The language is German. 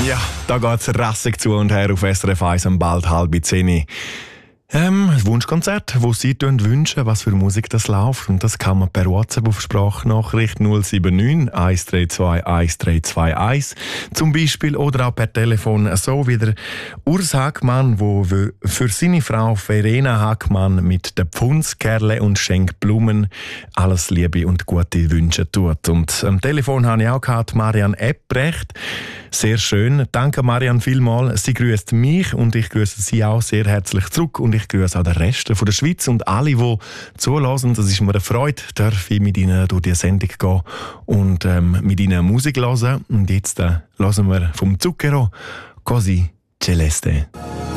Ja, da geht's rassig zu und her auf SRF 1 am bald 9:30. Ein Wunschkonzert, wo Sie wünschen, was für Musik das läuft. Und das kann man per WhatsApp auf Sprachnachricht 079 132 1321 zum Beispiel oder auch per Telefon. So wie der Urs Hackmann, der für seine Frau Verena Hackmann mit der Pfundskerle und Schenkblumen alles Liebe und gute Wünsche tut. Und am Telefon habe ich auch gehabt, Marianne Ebrecht. Sehr schön. Danke Marianne vielmals. Sie grüßt mich und ich grüße Sie auch sehr herzlich zurück. Und ich grüße auch den Rest von der Schweiz und alle, die zulassen. Das ist mir eine Freude, darf ich mit Ihnen durch die Sendung gehen und mit Ihnen Musik hören. Und jetzt hören wir vom Zucchero Così Celeste.